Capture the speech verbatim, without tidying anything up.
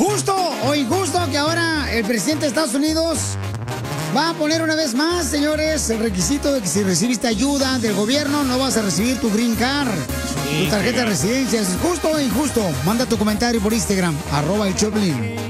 ¿Justo o injusto que ahora el presidente de Estados Unidos va a poner una vez más, señores, el requisito de que si recibiste ayuda del gobierno no vas a recibir tu green card, tu tarjeta de residencia? ¿Es justo o injusto? Manda tu comentario por Instagram, arroba el Choplin.